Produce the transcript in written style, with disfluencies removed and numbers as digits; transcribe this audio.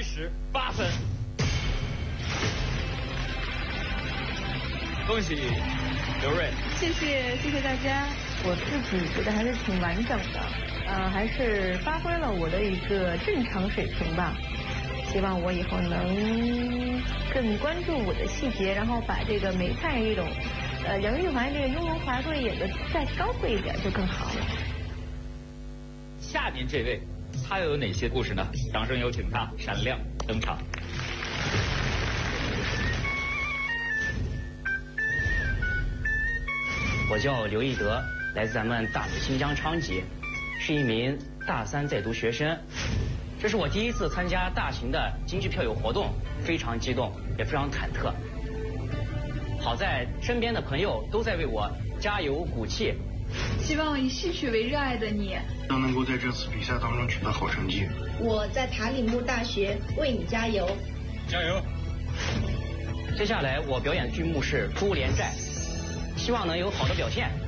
38分。恭喜刘瑞， 谢谢大家。我自己觉得还是挺完整的，还是发挥了我的一个正常水平吧。希望我以后能更关注我的细节，然后把这个梅菜这种杨玉环这个雍容华贵演的再高贵一点就更好了。 下面这位他又有哪些故事呢？掌声有请他闪亮登场。 我叫刘义德，来自咱们大理新疆昌吉，是一名大3在读学生。这是我第一次参加大型的京剧票友活动，非常激动，也非常忐忑。好在身边的朋友都在为我加油鼓气。 希望以戏曲为热爱的你都能够在这次比赛当中取得好成绩。 我在塔里木大学为你加油， 加油！ 接下来我表演的剧目是《珠帘寨》，希望能有好的表现。